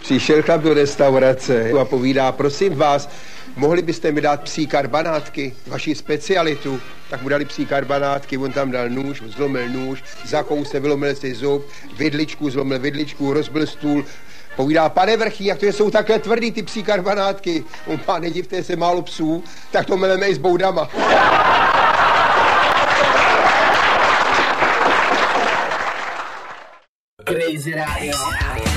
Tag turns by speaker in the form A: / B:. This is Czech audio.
A: Přišel chlap do restaurace a povídá, prosím vás, mohli byste mi dát psí karbanátky, vaši specialitu? Tak mu dali psí karbanátky, on tam dal nůž, zlomil nůž, zakousl, vylomil si zub, vidličku, zlomil vidličku, rozbil stůl. Povídá, pane Vrchý, jak to jsou takhle tvrdý ty psí karbanátky? On má, nedivte se, málo psů, tak to meleme i s boudama.
B: Crazy Radio.